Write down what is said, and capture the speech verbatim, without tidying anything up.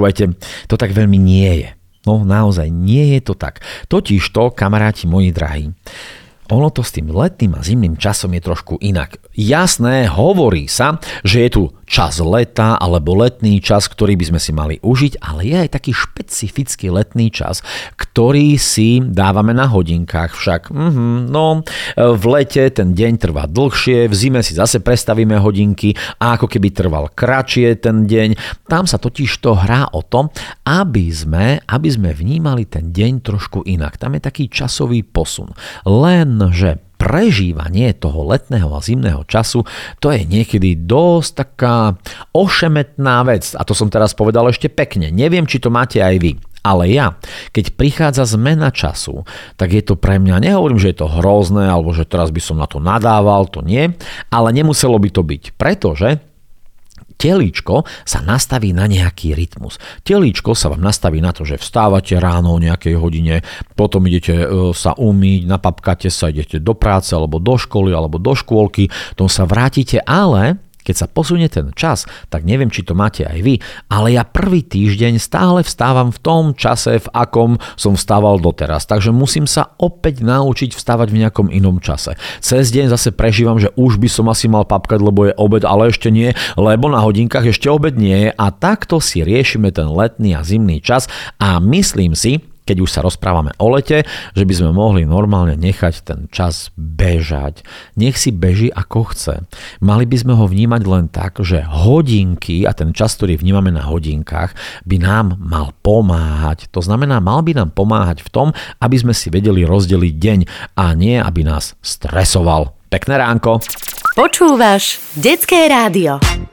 počúvajte, to tak veľmi nie je. No naozaj, nie je to tak. Totižto, kamaráti moji drahí, ono to s tým letným a zimným časom je trošku inak. Jasné, hovorí sa, že je tu čas leta alebo letný čas, ktorý by sme si mali užiť, ale je aj taký špecifický letný čas, ktorý si dávame na hodinkách však. Mm-hmm, no, v lete ten deň trvá dlhšie, v zime si zase prestavíme hodinky a ako keby trval kratšie ten deň. Tam sa totiž to hrá o to, aby sme, aby sme vnímali ten deň trošku inak. Tam je taký časový posun. Len že prežívanie toho letného a zimného času, to je niekedy dosť taká ošemetná vec. A to som teraz povedal ešte pekne. Neviem, či to máte aj vy. Ale ja, keď prichádza zmena času, tak je to pre mňa, nehovorím, že je to hrozné, alebo že teraz by som na to nadával, to nie, ale nemuselo by to byť, pretože telíčko sa nastaví na nejaký rytmus. Telíčko sa vám nastaví na to, že vstávate ráno o nejakej hodine, potom idete sa umyť, napapkáte sa, idete do práce, alebo do školy, alebo do škôlky, potom sa vrátite, ale keď sa posunie ten čas, tak neviem, či to máte aj vy, ale ja prvý týždeň stále vstávam v tom čase, v akom som vstával doteraz. Takže musím sa opäť naučiť vstávať v nejakom inom čase. Cez deň zase prežívam, že už by som asi mal papkať, lebo je obed, ale ešte nie, lebo na hodinkách ešte obed nie je. A takto si riešime ten letný a zimný čas a myslím si, keď už sa rozprávame o lete, že by sme mohli normálne nechať ten čas bežať. Nech si beží ako chce. Mali by sme ho vnímať len tak, že hodinky a ten čas, ktorý vnímame na hodinkách, by nám mal pomáhať. To znamená, mal by nám pomáhať v tom, aby sme si vedeli rozdeliť deň a nie, aby nás stresoval. Pekné ránko. Počúvaš Detské rádio.